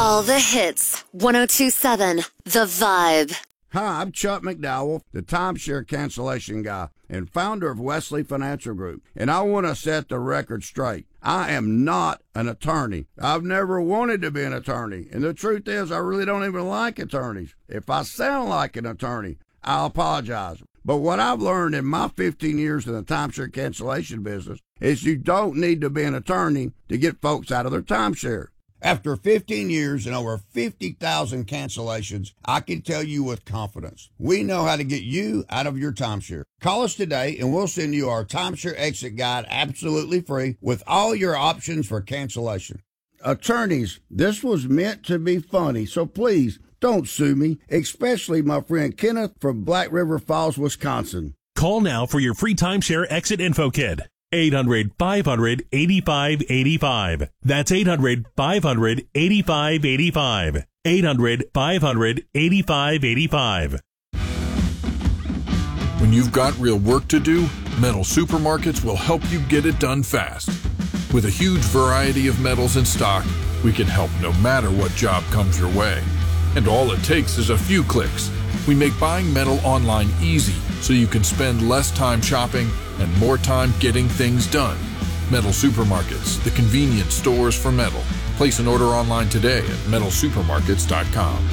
All the hits. 102.7 The Vibe. Hi, I'm Chuck McDowell, the timeshare cancellation guy and founder of Wesley Financial Group, and I want to set the record straight. I am not an attorney. I've never wanted to be an attorney, and the truth is I really don't even like attorneys. If I sound like an attorney, I'll apologize. But what I've learned in my 15 years in the timeshare cancellation business is you don't need to be an attorney to get folks out of their timeshare. After 15 years and over 50,000 cancellations, I can tell you with confidence, we know how to get you out of your timeshare. Call us today and we'll send you our timeshare exit guide absolutely free with all your options for cancellation. Attorneys, this was meant to be funny, so please don't sue me, especially my friend Kenneth from Black River Falls, Wisconsin. Call now for your free timeshare exit info kit. 800-500-8585. That's 800-500-8585. 800-500-8585. When you've got real work to do, Metal Supermarkets will help you get it done fast. With a huge variety of metals in stock, we can help no matter what job comes your way. And all it takes is a few clicks. We make buying metal online easy so you can spend less time shopping and more time getting things done. Metal Supermarkets, the convenience stores for metal. Place an order online today at metalsupermarkets.com.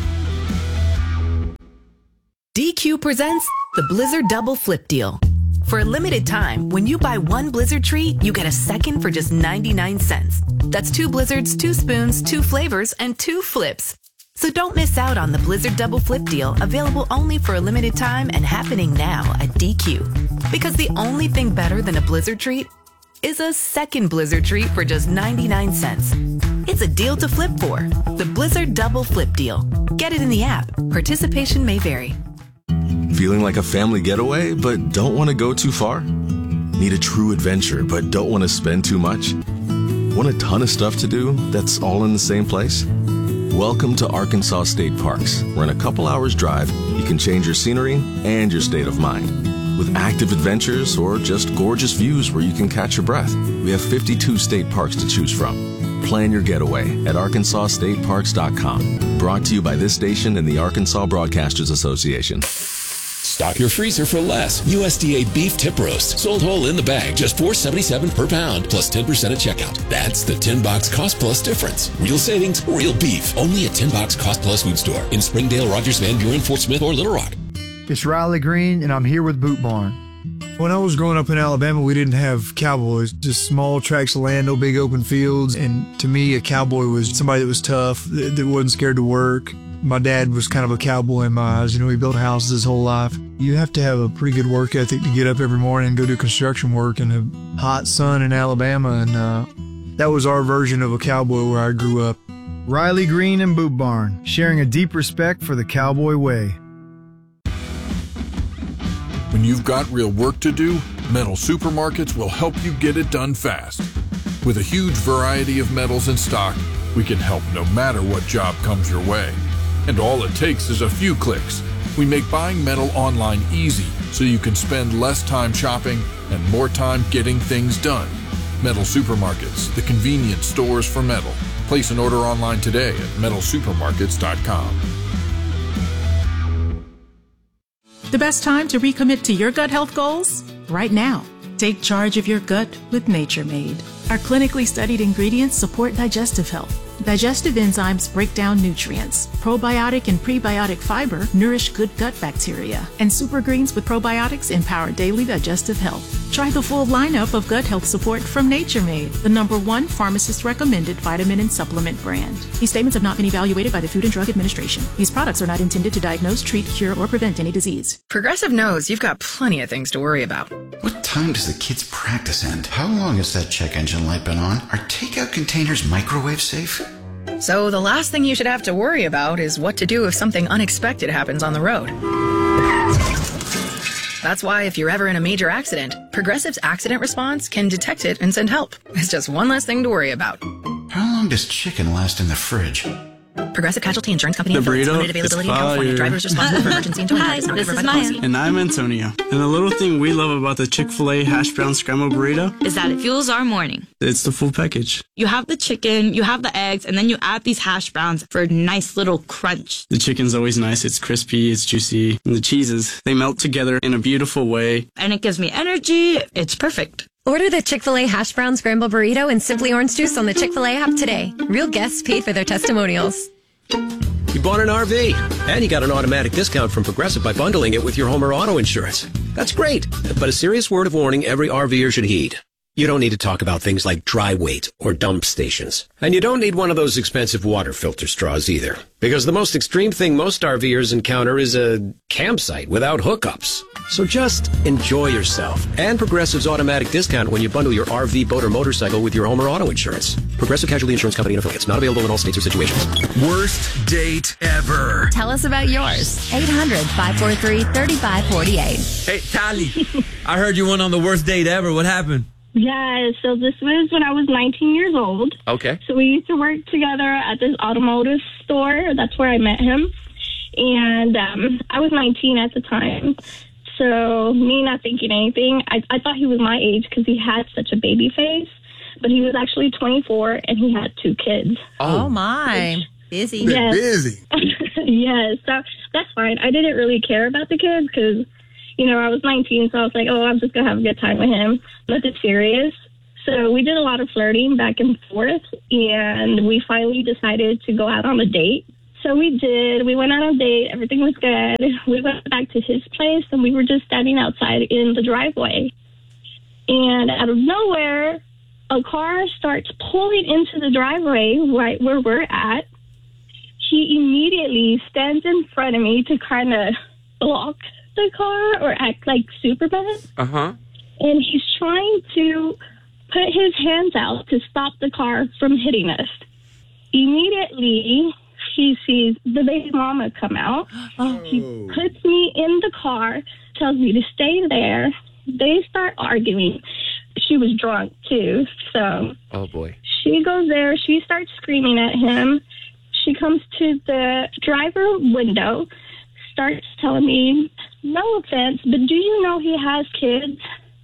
DQ presents the Blizzard Double Flip Deal. For a limited time, when you buy one Blizzard treat, you get a second for just 99 cents. That's 2 Blizzards, 2 spoons, 2 flavors, and 2 flips. So don't miss out on the Blizzard Double Flip Deal, available only for a limited time and happening now at DQ. Because the only thing better than a Blizzard treat is a second Blizzard treat for just 99 cents. It's a deal to flip for. The Blizzard Double Flip Deal. Get it in the app. Participation may vary. Feeling like a family getaway, but don't want to go too far? Need a true adventure, but don't want to spend too much? Want a ton of stuff to do that's all in the same place? Welcome to Arkansas State Parks, where in a couple hours drive, you can change your scenery and your state of mind. With active adventures or just gorgeous views where you can catch your breath, we have 52 state parks to choose from. Plan your getaway at arkansasstateparks.com. Brought to you by this station and the Arkansas Broadcasters Association. Stock your freezer for less. USDA beef tip roast, sold whole in the bag, just $4.77 per pound, plus 10% at checkout. That's the 10-box cost plus difference. Real savings, real beef. Only at 10-box cost plus food store in Springdale, Rogers, Van Buren, Fort Smith, or Little Rock. It's Riley Green, and I'm here with Boot Barn. When I was growing up in Alabama, we didn't have cowboys, just small tracts of land, no big open fields. And to me, a cowboy was somebody that was tough, that wasn't scared to work. My dad was kind of a cowboy in my eyes. You know, he built houses his whole life. You have to have a pretty good work ethic to get up every morning and go do construction work in a hot sun in Alabama. And that was our version of a cowboy where I grew up. Riley Green and Boot Barn, sharing a deep respect for the cowboy way. When you've got real work to do, Metal Supermarkets will help you get it done fast. With a huge variety of metals in stock, we can help no matter what job comes your way. And all it takes is a few clicks. We make buying metal online easy so you can spend less time shopping and more time getting things done. Metal Supermarkets, the convenience stores for metal. Place an order online today at metalsupermarkets.com. The best time to recommit to your gut health goals? Right now. Take charge of your gut with Nature Made. Our clinically studied ingredients support digestive health. Digestive enzymes break down nutrients. Probiotic and prebiotic fiber nourish good gut bacteria. And super greens with probiotics empower daily digestive health. Try the full lineup of gut health support from Nature Made, the #1 pharmacist-recommended vitamin and supplement brand. These statements have not been evaluated by the Food and Drug Administration. These products are not intended to diagnose, treat, cure, or prevent any disease. Progressive knows you've got plenty of things to worry about. What time does the kids' practice end? How long has that check engine light been on? Are takeout containers microwave safe? So the last thing you should have to worry about is what to do if something unexpected happens on the road. That's why if you're ever in a major accident, Progressive's accident response can detect it and send help. It's just one less thing to worry about. How long does chicken last in the fridge? Progressive Casualty Insurance Company. The burrito Limited availability in California. Drivers responsible for emergency and towing charges. This is Maya. And I'm Antonio. And the little thing we love about the Chick-fil-A hash brown scrambled burrito is that it fuels our morning. It's the full package. You have the chicken, you have the eggs, and then you add these hash browns for a nice little crunch. The chicken's always nice. It's crispy, it's juicy. And the cheeses, they melt together in a beautiful way. And it gives me energy. It's perfect. Order the Chick-fil-A hash brown scramble burrito and Simply Orange Juice on the Chick-fil-A app today. Real guests paid for their testimonials. You bought an RV, and you got an automatic discount from Progressive by bundling it with your home or auto insurance. That's great, but a serious word of warning every RVer should heed. You don't need to talk about things like dry weight or dump stations. And you don't need one of those expensive water filter straws either. Because the most extreme thing most RVers encounter is a campsite without hookups. So just enjoy yourself. And Progressive's automatic discount when you bundle your RV, boat, or motorcycle with your home or auto insurance. Progressive Casualty Insurance Company and affiliates. Not available in all states or situations. Worst date ever. Tell us about yours. 800-543-3548. Hey, Tali, I heard you went on the worst date ever. What happened? Yeah, so this was when I was 19 years old. Okay. So we used to work together at this automotive store. That's where I met him. And I was 19 at the time. So me not thinking anything, I thought he was my age because he had such a baby face. But he was actually 24 and he had 2 kids. Oh my. Busy. Yes. Busy. Yes, so that's fine. I didn't really care about the kids because, you know, I was 19, so I was like, oh, I'm just going to have a good time with him. Nothing serious. So we did a lot of flirting back and forth, and we finally decided to go out on a date. So we did. We went on a date. Everything was good. We went back to his place, and we were just standing outside in the driveway. And out of nowhere, a car starts pulling into the driveway right where we're at. He immediately stands in front of me to kind of block the car or act like Superman. Uh-huh. And he's trying to put his hands out to stop the car from hitting us. Immediately, he sees the baby mama come out. He puts me in the car, tells me to stay there. They start arguing. She was drunk, too, so... Oh, boy. She goes there. She starts screaming at him. She comes to the driver window, starts telling me, no offense, but do you know he has kids?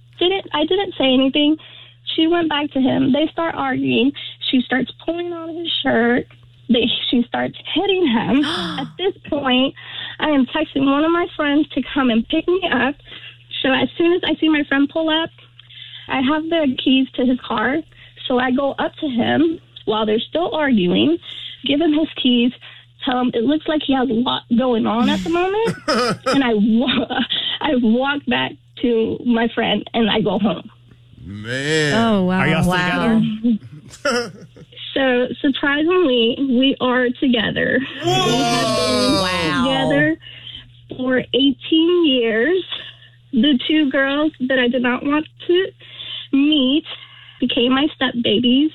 I didn't say anything. She went back to him. They start arguing. She starts pulling on his shirt. She starts hitting him. At this point, I am texting one of my friends to come and pick me up. So as soon as I see my friend pull up, I have the keys to his car. So I go up to him while they're still arguing, give him his keys, tell him it looks like he has a lot going on at the moment. And I walk back to my friend and I go home. Man. Oh, wow. Are y'all still together? So surprisingly, we are together. Wow. Together for 18 years. The 2 girls that I did not want to meet became my step babies.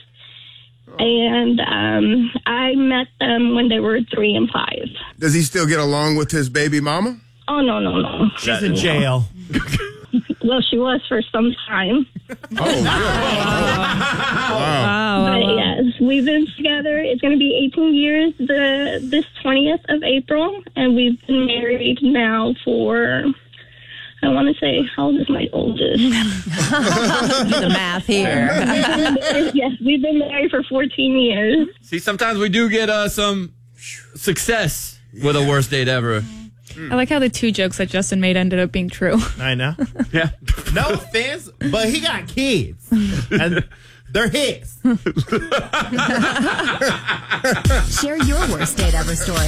And I met them when they were 3 and 5. Does he still get along with his baby mama? Oh, no. She's in jail. Well, she was for some time. Oh, really? Wow. But yes, we've been together. It's going to be 18 years this 20th of April. And we've been married now for... I want to say, how old is my oldest? Do the math here. Yes, we've been married for 14 years. See, sometimes we do get some success with a worst date ever. I like how the 2 jokes that Justin made ended up being true. I know. Yeah. No offense, but he got kids. And they're his. Share your worst date ever story.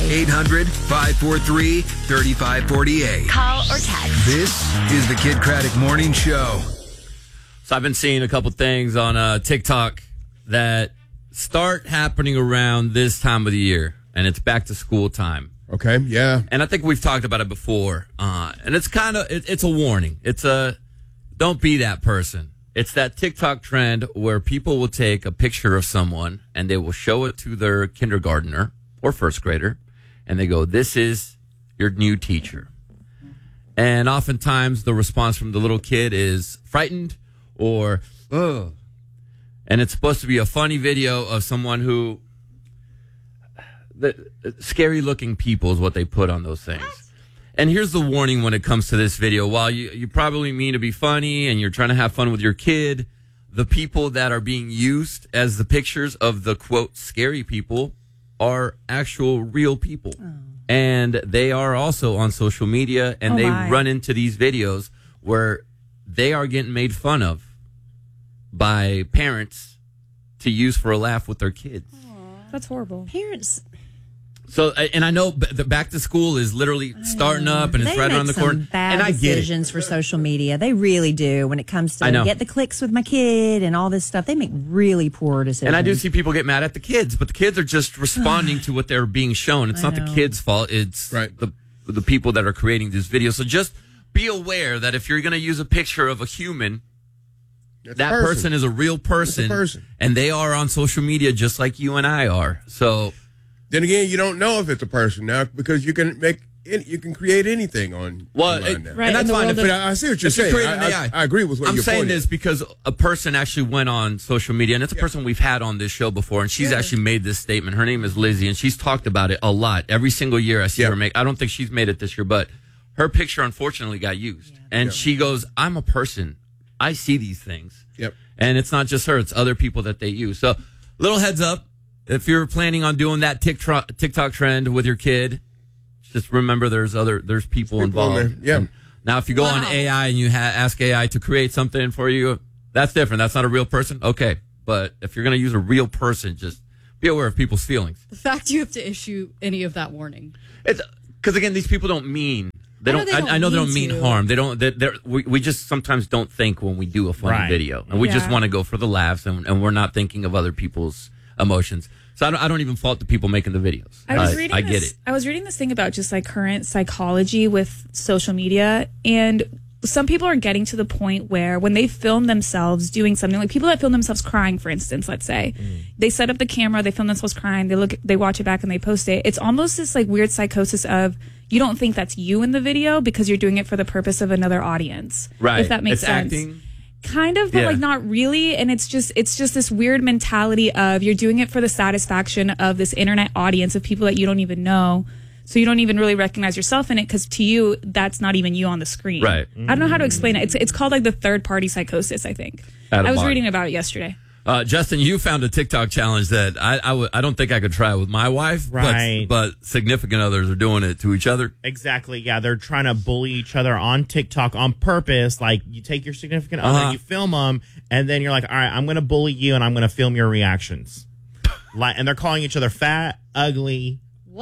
800-543-3548. Call or text. This is the Kid Craddock Morning Show. So I've been seeing a couple things on TikTok that start happening around this time of the year, and it's back to school time. Okay, yeah. And I think we've talked about it before. And it's kind of, it's a warning. Don't be that person. It's that TikTok trend where people will take a picture of someone and they will show it to their kindergartner or first grader. And they go, this is your new teacher. And oftentimes the response from the little kid is frightened or, ugh. And it's supposed to be a funny video of someone who the scary looking people is what they put on those things. And here's the warning when it comes to this video. While you probably mean to be funny and you're trying to have fun with your kid, the people that are being used as the pictures of the, quote, scary people are actual real people. Oh. And they are also on social media, and they run into these videos where they are getting made fun of by parents to use for a laugh with their kids. Aww. That's horrible. Parents... So, and I know the back to school is literally starting up and it's right around the corner. And I get decisions for social media. They really do when it comes to get the clicks with my kid and all this stuff. They make really poor decisions. And I do see people get mad at the kids, but the kids are just responding to what they're being shown. It's not the kids' fault. It's the people that are creating these videos. So just be aware that if you're going to use a picture of a human, that person is a real person, and they are on social media just like you and I are. So... Then again, you don't know if it's a person now because you can create anything on. Well, now. And that's fine. But I see what you're saying. I agree with what you're saying. I'm saying this because a person actually went on social media, and it's a person we've had on this show before, and she's actually made this statement. Her name is Lizzie, and she's talked about it a lot. Every single year I see her make. I don't think she's made it this year, but her picture unfortunately got used, and she goes, "I'm a person. I see these things." Yep. And it's not just her; it's other people that they use. So, little heads up. If you're planning on doing that TikTok trend with your kid, just remember there's people involved. Yeah. Now, if you go on AI and you ask AI to create something for you, that's different. That's not a real person. Okay. But if you're going to use a real person, just be aware of people's feelings. The fact you have to issue any of that warning. It's because, again, these people don't mean... I know they don't mean harm. They don't. We just sometimes don't think when we do a funny video, and we just want to go for the laughs, and we're not thinking of other people's emotions. So I don't even fault the people making the videos. I get it. I was reading this thing about just like current psychology with social media, and some people are getting to the point where when they film themselves doing something, like people that film themselves crying, for instance, let's say, they set up the camera, they film themselves crying, they watch it back and they post it. It's almost this like weird psychosis of you don't think that's you in the video because you're doing it for the purpose of another audience. Right. If that makes sense. Acting. Kind of, but like not really. And it's just this weird mentality of you're doing it for the satisfaction of this internet audience of people that you don't even know. So you don't even really recognize yourself in it because to you, that's not even you on the screen. Right. I don't know how to explain it. It's called like the third party psychosis, I think. I was reading about it yesterday. Justin, you found a TikTok challenge that I don't think I could try with my wife, but significant others are doing it to each other. Exactly, yeah. They're trying to bully each other on TikTok on purpose. Like, you take your significant other, you film them, and then you're like, all right, I'm going to bully you, and I'm going to film your reactions. And they're calling each other fat, ugly,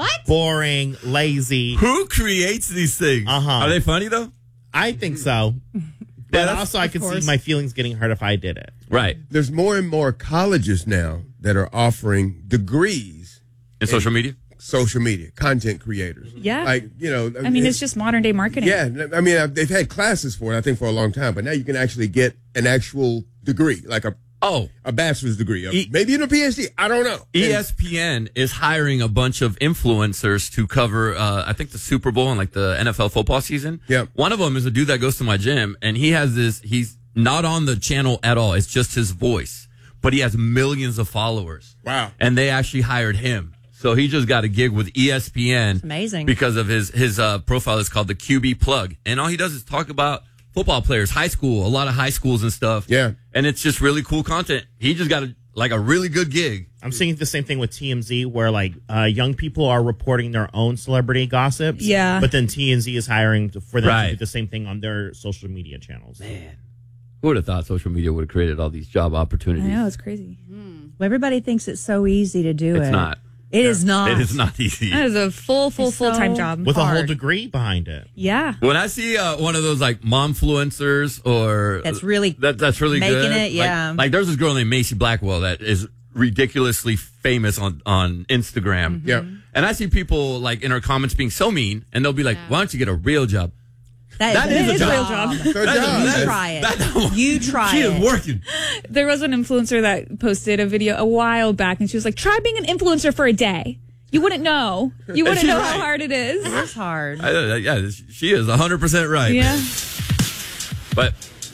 boring, lazy. Who creates these things? Are they funny, though? I think so. But also, I could see my feelings getting hurt if I did it. Right. There's more and more colleges now that are offering degrees in social media. Social media content creators. Yeah. Like, I mean, it's just modern day marketing. Yeah. I mean, they've had classes for it, I think, for a long time, but now you can actually get an actual degree, like a bachelor's degree, maybe even a PhD. I don't know. ESPN is hiring a bunch of influencers to cover, I think, the Super Bowl and like the NFL football season. Yeah. One of them is a dude that goes to my gym, and he has this. He's not on the channel at all. It's just his voice, but he has millions of followers. Wow. And they actually hired him. So he just got a gig with ESPN. That's amazing. Because of his profile is called the QB Plug, and all he does is talk about football players, high school, a lot of high schools and stuff. Yeah. And it's just really cool content. He just got a really good gig. I'm seeing the same thing with TMZ where like young people are reporting their own celebrity gossips. Yeah. But then TMZ is hiring for them to do the same thing on their social media channels. Man. Who would have thought social media would have created all these job opportunities? I know, it's crazy. Well, everybody thinks it's so easy to do it. It's not. It is not. It is not easy. That is a full-time job. With a whole degree behind it. Yeah. When I see one of those like momfluencers or that's really that's really making good. It, yeah. Like there's this girl named Macy Blackwell that is ridiculously famous on Instagram. Yeah. And I see people like in her comments being so mean, and they'll be like, "Why don't you get a real job?" That is a real job. You try it. You try she it. She is working. There was an influencer that posted a video a while back, and she was like, try being an influencer for a day. You wouldn't know. You wouldn't know how hard it is. It's hard. Yeah, she is 100% right. Yeah. But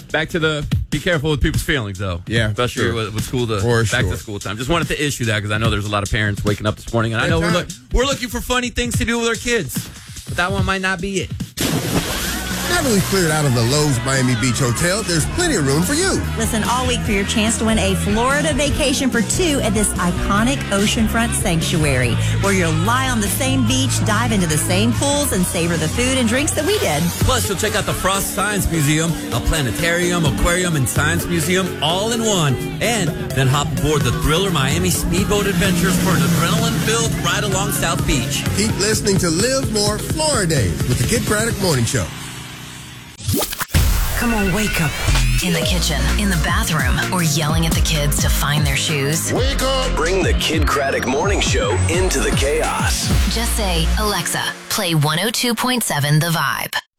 back to the be careful with people's feelings, though. Yeah, especially sure. with school For back sure. to school time. Just wanted to issue that because I know there's a lot of parents waking up this morning, and I know we're looking for funny things to do with our kids, but that one might not be it. Now that we've cleared out of the Lowe's Miami Beach Hotel, there's plenty of room for you. Listen all week for your chance to win a Florida vacation for two at this iconic oceanfront sanctuary, where you'll lie on the same beach, dive into the same pools, and savor the food and drinks that we did. Plus, you'll check out the Frost Science Museum, a planetarium, aquarium, and science museum all in one. And then hop aboard the Thriller Miami Speedboat Adventures for an adrenaline-filled ride along South Beach. Keep listening to Live More Florida Days with the Kid Craddock Morning Show. Come on, wake up. In the kitchen, in the bathroom, or yelling at the kids to find their shoes. Wake up! Bring the Kid Craddock Morning Show into the chaos. Just say, Alexa, play 102.7 The Vibe.